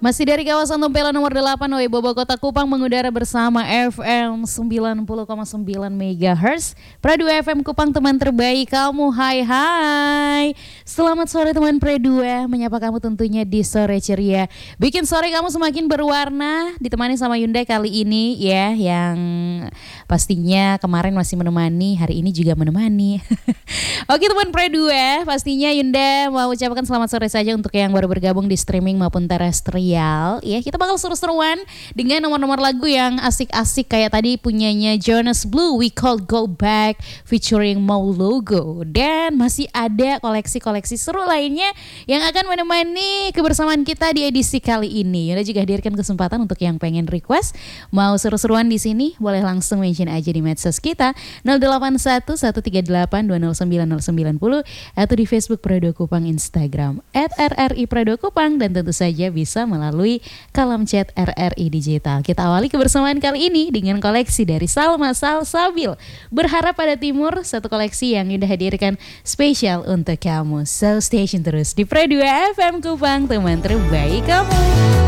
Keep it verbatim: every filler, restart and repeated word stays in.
Masih dari kawasan Tempela nomor delapan Wibowo Kota Kupang mengudara bersama F M sembilan puluh koma sembilan megahertz. Pradua F M Kupang, teman terbaik kamu. Hai hai. Selamat sore teman Pradua, menyapa kamu tentunya di sore ceria. Bikin sore kamu semakin berwarna, ditemani sama Yunda kali ini ya, yang pastinya kemarin masih menemani, hari ini juga menemani. Oke teman Pradua, pastinya Yunda mau ucapkan selamat sore saja untuk yang baru bergabung di streaming maupun terestrial. Ya, kita bakal seru-seruan dengan nomor-nomor lagu yang asik-asik kayak tadi punyanya Jonas Blue, We Call Go Back featuring Mau Logo, dan masih ada koleksi-koleksi seru lainnya yang akan menemani kebersamaan kita di edisi kali ini. Yunda juga hadirkan kesempatan untuk yang pengen request mau seru-seruan di sini, boleh langsung mention aja di medsos kita nol delapan satu satu tiga delapan dua nol sembilan nol sembilan nol atau di Facebook Pradua Kupang, Instagram et R R I Pradua Kupang, dan tentu saja bisa melalui kolom chat R R I Digital. Kita awali kebersamaan kali ini dengan koleksi dari Salma Salsabil. Berharap pada Timur, satu koleksi yang Yunda hadirkan spesial untuk kamu. So stay tune terus di Pradua F M Kupang, teman terbaik kamu.